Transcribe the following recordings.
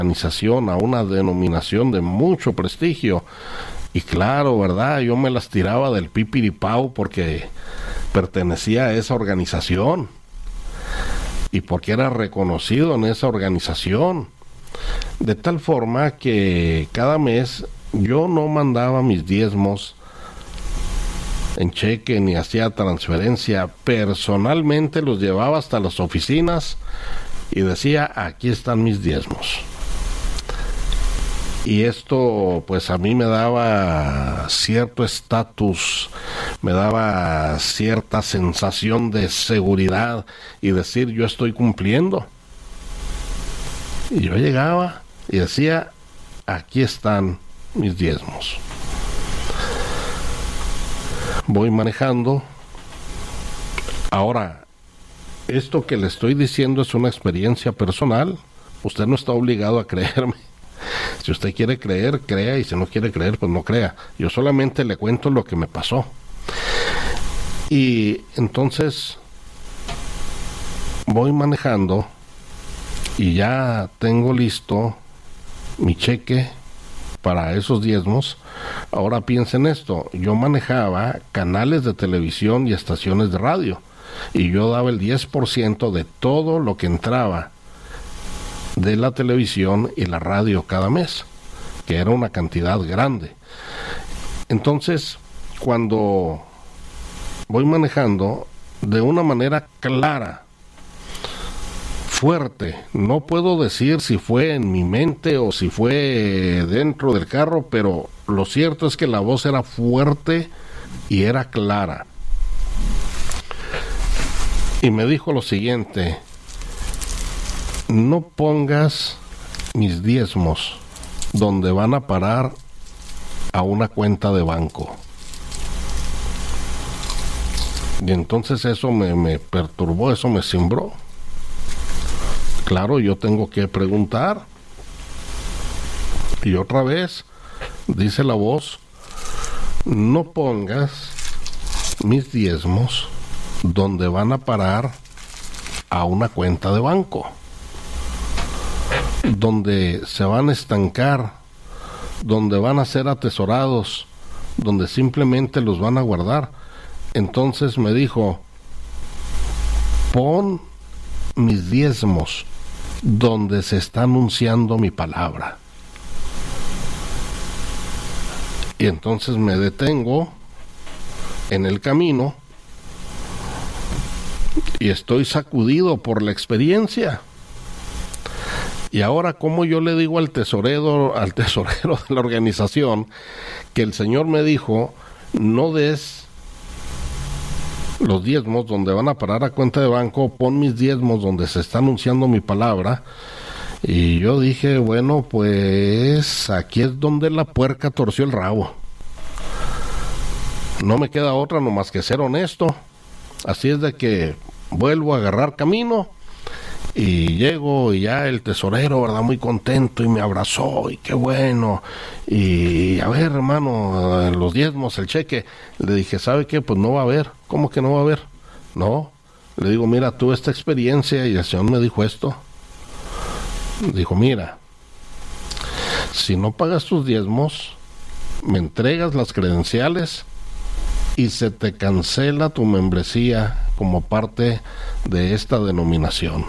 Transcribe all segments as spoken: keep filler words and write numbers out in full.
organización, a una denominación de mucho prestigio. Y claro, ¿verdad? Yo me las tiraba del pipiripau porque pertenecía a esa organización y porque era reconocido en esa organización. De tal forma que cada mes yo no mandaba mis diezmos en cheque ni hacía transferencia. Personalmente los llevaba hasta las oficinas y decía, aquí están mis diezmos. Y esto pues a mí me daba cierto estatus, me daba cierta sensación de seguridad y decir, yo estoy cumpliendo. Y yo llegaba y decía, aquí están mis diezmos. Voy manejando. Ahora, esto que le estoy diciendo es una experiencia personal. Usted no está obligado a creerme. Si usted quiere creer, crea, y si no quiere creer, pues no crea. Yo solamente le cuento lo que me pasó. Y entonces voy manejando y ya tengo listo mi cheque para esos diezmos. Ahora piensen esto, yo manejaba canales de televisión y estaciones de radio y yo daba el diez por ciento de todo lo que entraba de la televisión y la radio cada mes, que era una cantidad grande. Entonces, cuando voy manejando de una manera clara, fuerte, no puedo decir si fue en mi mente o si fue dentro del carro, pero lo cierto es que la voz era fuerte y era clara. Y me dijo lo siguiente: no pongas mis diezmos donde van a parar a una cuenta de banco. Y entonces eso me, me perturbó, eso me cimbró. Claro, yo tengo que preguntar. Y otra vez, dice la voz, no pongas mis diezmos donde van a parar a una cuenta de banco, donde se van a estancar, donde van a ser atesorados, donde simplemente los van a guardar. Entonces me dijo, pon mis diezmos donde se está anunciando mi palabra. Y entonces me detengo en el camino y estoy sacudido por la experiencia. Y ahora, ¿cómo yo le digo al tesorero, al tesorero de la organización que el Señor me dijo, no des los diezmos donde van a parar a cuenta de banco, pon mis diezmos donde se está anunciando mi palabra? Y yo dije, bueno, pues aquí es donde la puerca torció el rabo. No me queda otra nomás que ser honesto. Así es de que vuelvo a agarrar camino y llego y ya el tesorero, ¿verdad?, muy contento y me abrazó y qué bueno. Y a ver, hermano, los diezmos, el cheque. Le dije, ¿sabe qué? Pues no va a haber. ¿Cómo que no va a haber? No. Le digo, mira, tuve esta experiencia y el Señor me dijo esto. Dijo, mira, si no pagas tus diezmos, me entregas las credenciales y se te cancela tu membresía como parte de esta denominación.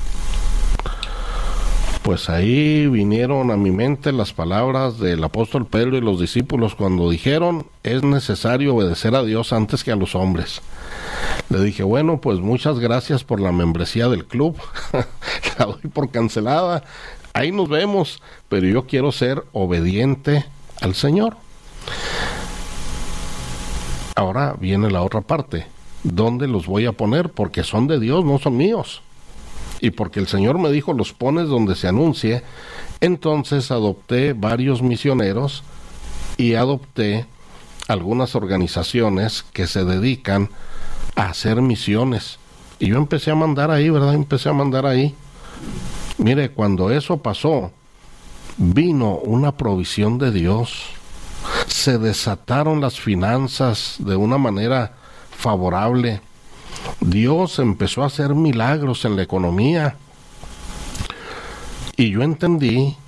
Pues ahí vinieron a mi mente las palabras del apóstol Pedro y los discípulos cuando dijeron, es necesario obedecer a Dios antes que a los hombres. Le dije, bueno, pues muchas gracias por la membresía del club, la doy por cancelada, ahí nos vemos, pero yo quiero ser obediente al Señor. Ahora viene la otra parte, ¿dónde los voy a poner? Porque son de Dios, no son míos. Y porque el Señor me dijo, los pones donde se anuncie, entonces adopté varios misioneros y adopté algunas organizaciones que se dedican a hacer misiones. Y yo empecé a mandar ahí, ¿verdad? Empecé a mandar ahí. Mire, cuando eso pasó, vino una provisión de Dios. Se desataron las finanzas de una manera favorable. Dios empezó a hacer milagros en la economía. Y yo entendí